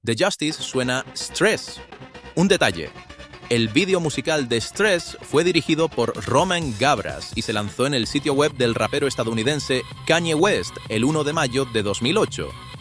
de Justice suena Stress. Un detalle: el vídeo musical de Stress fue dirigido por Roman Gabras y se lanzó en el sitio web del rapero estadounidense Kanye West el 1 de mayo de 2008.